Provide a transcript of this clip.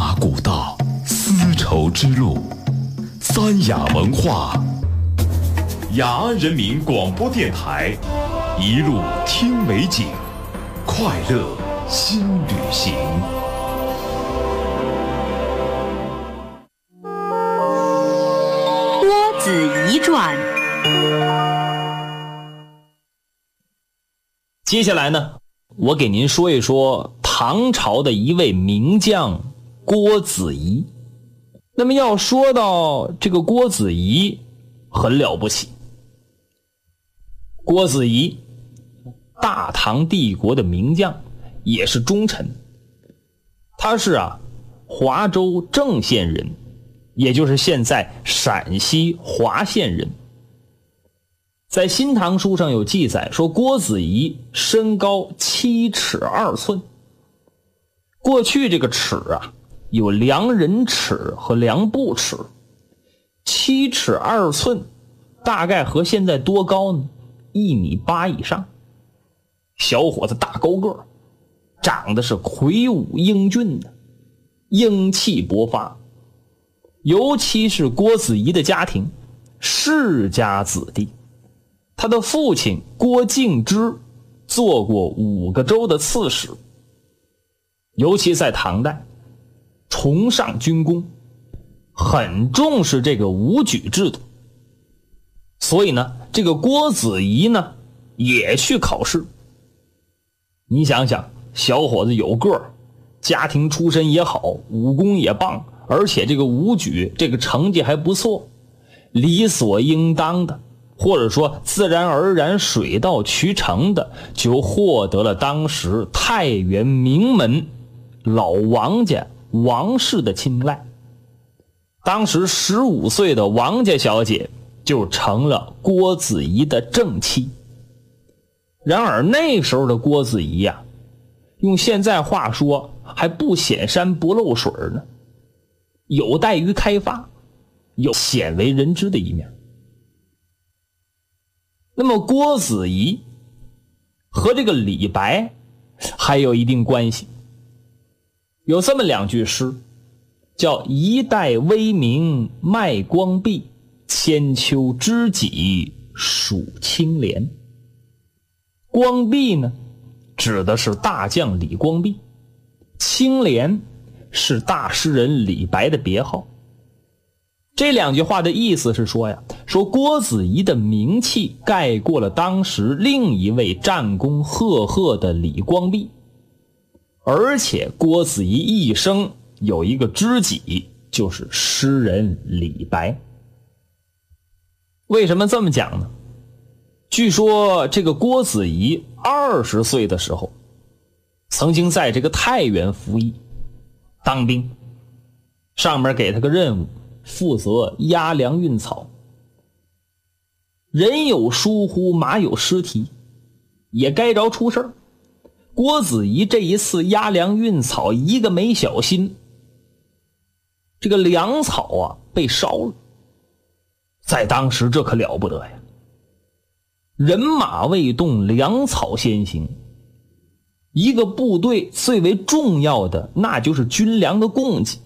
马古道，丝绸之路，三雅文化，雅安人民广播电台，一路听美景，快乐新旅行。 郭子仪传。 接下来呢，我给您说一说唐朝的一位名将郭子仪。那么要说到这个郭子仪，很了不起。郭子仪，大唐帝国的名将，也是忠臣。他是华州郑县人，也就是现在陕西华县人。在《新唐书》上有记载说，郭子仪身高7尺2寸。过去这个尺有量人尺和量步尺。7尺2寸大概和现在多高呢？1.8米以上。小伙子大高个，长得是魁梧英俊的，英气勃发。尤其是郭子仪的家庭，世家子弟。他的父亲郭敬之做过5个州的刺史，尤其在唐代崇尚军功，很重视这个武举制度。所以呢，这个郭子仪呢也去考试。你想想，小伙子有个儿，家庭出身也好，武功也棒，而且这个武举这个成绩还不错，理所应当的，或者说自然而然水到渠成的，就获得了当时太原名门老王家王氏的青睐。当时15岁的王家小姐就成了郭子仪的正妻。然而那时候的郭子仪用现在话说还不显山不漏水呢，有待于开发，有鲜为人知的一面。那么郭子仪和这个李白还有一定关系。有这么2句诗，叫一代威名卖光壁，千秋知己数青莲。光壁呢，指的是大将李光壁，青莲是大诗人李白的别号。这2句话的意思是说说郭子仪的名气盖过了当时另一位战功赫赫的李光壁，而且郭子仪一生有一个知己，就是诗人李白。为什么这么讲呢？据说这个郭子仪20岁的时候，曾经在这个太原服役当兵，上面给他个任务，负责押粮运草。人有疏忽，马有失蹄，也该着出事儿。郭子仪这一次押粮运草，一个没小心，这个粮草被烧了。在当时这可了不得呀，人马未动，粮草先行。一个部队最为重要的那就是军粮的供给，